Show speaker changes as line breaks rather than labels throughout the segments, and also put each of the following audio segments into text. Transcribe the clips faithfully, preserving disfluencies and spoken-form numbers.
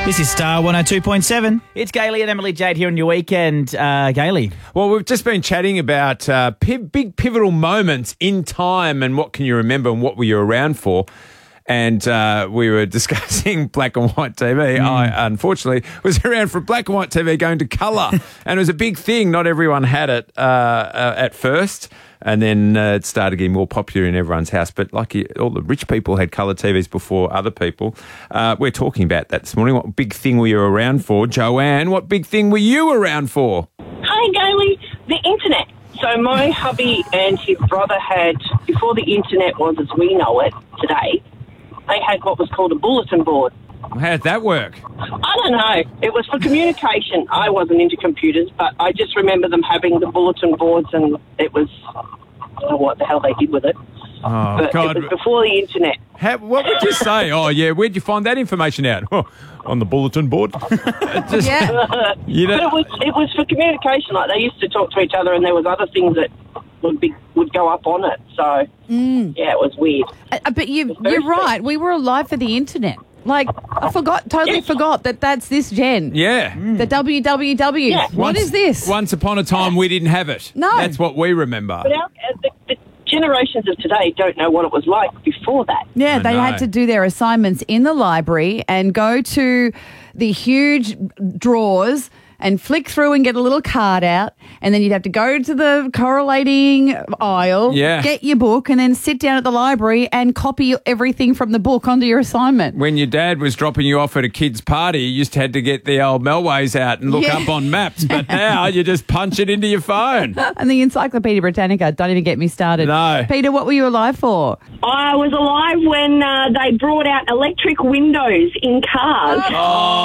This is Star one oh two point seven. It's Gailey and Emily Jade here on your weekend. Uh, Gailey.
Well, we've just been chatting about uh, pi- big pivotal moments in time and what can you remember and what were you around for. And uh, we were discussing black and white T V. Mm. I, unfortunately, was around for black and white T V going to colour. And it was a big thing. Not everyone had it uh, uh, at first. And then uh, it started getting more popular in everyone's house. But like you, all the rich people had colour T Vs before other people. Uh, we're talking about that this morning. What big thing were you around for? Joanne, what big thing were you around for?
Hi, Gailey. The internet. So my hubby and his brother had, before the internet was as we know it today, they had what was called a bulletin board.
How'd that work?
I don't know. It was for communication. I wasn't into computers, but I just remember them having the bulletin boards, and it was, I don't know what the hell they did with it.
Oh,
but
God.
It was before the internet.
How, what would you say? Oh, yeah, where'd you find that information out? Oh, on the bulletin board? Just,
Yeah.
you
But
know,
it was, it was for communication. Like, they used to talk to each other, and there was other things that would be would go up on it. So,
Mm.
yeah, it was weird.
Uh, but you,
very
you're right. We were alive for the internet. Like, I forgot, totally
Yes.
forgot that that's this gen.
yeah.
The W W W.
Yeah.
What
Once-
is this?
Once upon a time, we didn't have it.
No.
That's what we remember.
But our, uh, the, the generations of today don't know what it was like before that.
Yeah,
I
they
know.
had to do their assignments in the library and go to the huge drawers and flick through and get a little card out, and then you'd have to go to the correlating aisle,
Yeah.
get your book, and then sit down at the library and copy everything from the book onto your assignment.
When your dad was dropping you off at a kid's party, you just had to get the old Melways out and look
Yeah.
up on maps. But now you just punch it into your phone.
And the Encyclopedia Britannica, don't even get me started.
No.
Peter, what were you alive for?
I was alive when uh, they brought out electric windows in cars.
Oh,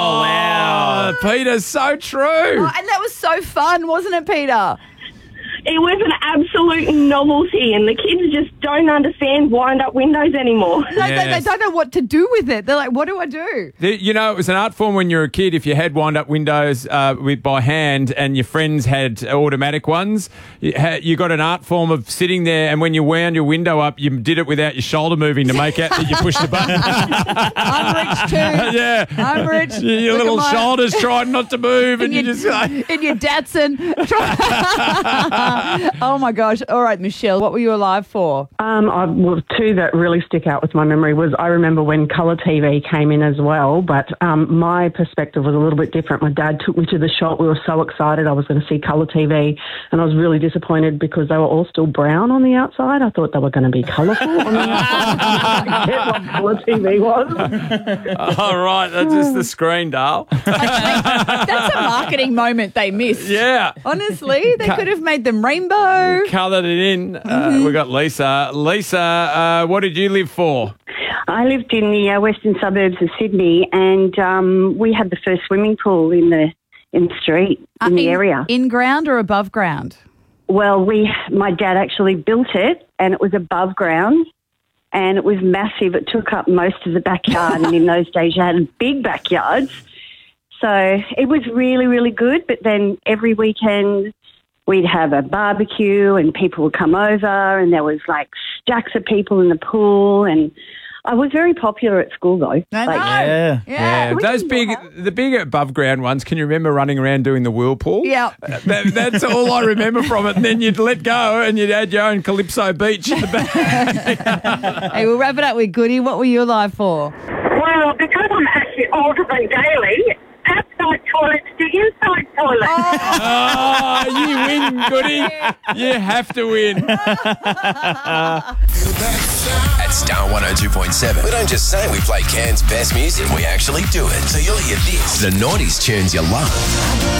wow. Peter's so true.
Oh, and that was so fun, wasn't it, Peter?
It was an absolute novelty, and the kids just don't understand wind-up windows anymore.
No, they, they
Yes.
don't know what to do with it. They're like, what do I do?
The- You know, it was an art form when you were a kid. If you had wind-up windows uh, with, by hand and your friends had automatic ones, you, had, you got an art form of sitting there, and when you wound your window up, you did it without your shoulder moving to make out that you pushed the button.
I'm rich too.
yeah.
I'm rich.
Your
Look
little
at my-
shoulders trying not to move, and you
in your,
just like...
in your Datsun. Oh my gosh! All right, Michelle, what were you alive for?
Um, I, well, two that really stick out with my memory was I remember when colour T V came in as well, but um, my perspective was a little bit different. My dad took me to the shop. We were so excited I was going to see colour T V, and I was really disappointed because they were all still brown on the outside. I thought they were going to be colourful on the outside. I get what colour T V was.
All right, that's just the screen, Dale.
That's a marketing moment they missed.
Yeah.
Honestly, they could have made them rainbow.
Coloured it in. Uh, we got Lisa. Lisa, uh, what did you live for?
I lived in the uh, western suburbs of Sydney, and um, we had the first swimming pool in the in the street in
Uh,
the area.
In ground or above ground?
Well, we my dad actually built it, and it was above ground, and it was massive. It took up most of the backyard, and in those days you had big backyards, so it was really really good. But then every weekend we'd have a barbecue and people would come over, and there was like stacks of people in the pool, and I was very popular at school though.
I
Like,
know.
Yeah.
Yeah,
we
those
can
big,
do that.
the big above ground ones. Can you remember running around doing the whirlpool?
Yeah.
That, that's all I remember from it. And then you'd let go and you'd add your own Calypso Beach in the back.
Hey, we'll wrap it up with Goody. What were you alive for?
Well, because I'm actually older than Gailey, outside toilets to inside toilets.
Oh, you win, Goody. You have to win.
At Star one oh two point seven, we don't just say we play Cairns' best music, we actually do it. So you'll hear this. The nineties tunes you love.